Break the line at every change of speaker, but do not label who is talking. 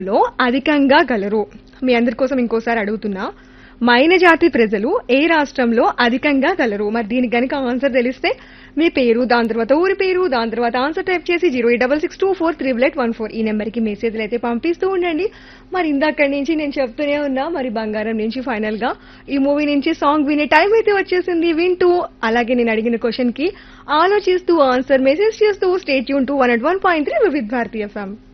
లో అధికంగా గలరు? మీ అందరి కోసం ఇంకోసారి అడుగుతున్నా. మైన జాతి ప్రజలు ఏ రాష్ట్రంలో అధికంగా గలరు? మరి దీనికి గనుక ఆన్సర్ తెలిస్తే మీ పేరు, దాని తర్వాత ఊరి పేరు, దాని తర్వాత ఆన్సర్ టైప్ చేసి 08662438814 ఈ నెంబర్కి మెసేజ్లు అయితే పంపిస్తూ ఉండండి. మరి ఇందాకడి నుంచి నేను చెప్తూనే ఉన్నా, మరి బంగారం నుంచి ఫైనల్ గా ఈ మూవీ నుంచి సాంగ్ వినే టైం అయితే వచ్చేసింది. వింటూ అలాగే నేను అడిగిన క్వశ్చన్ కి ఆలోచిస్తూ ఆన్సర్ మెసేజ్ చేస్తూ stay tune to 101.3 Vividh Bharati FM.